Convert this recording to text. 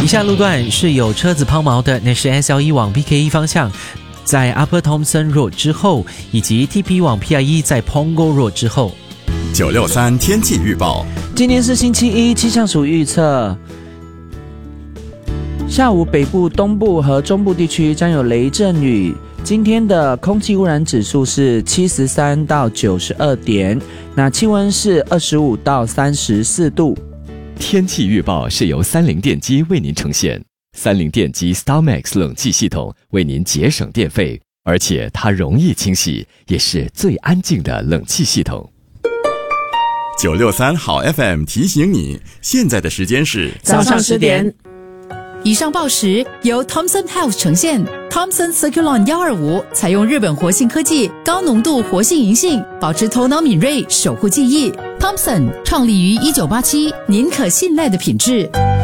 以下路段是有车子抛锚的，那是 SL1 往 BK1 方向在 Upper Thomson Road 之后，以及 TP 往 PI1 在 Pongo Road 之后。 963天气预报， 今天是星期一，气象署预测下午北部、东部和中部地区将有雷阵雨。今天的空气污染指数是73到92点，那气温是25到34度。 天气预报是由30电机为您呈现。30电机 StarMax 冷气系统为您节省电费，而且它容易清洗，也是最安静的冷气系统。 963好 FM 提醒你，现在的时间是早上10点。以上报时由 Thomson Health 呈现。Thomson Circulon 125采用日本活性科技，高浓度活性银杏，保持头脑敏锐，守护记忆。Thomson 创立于1987，您可信赖的品质。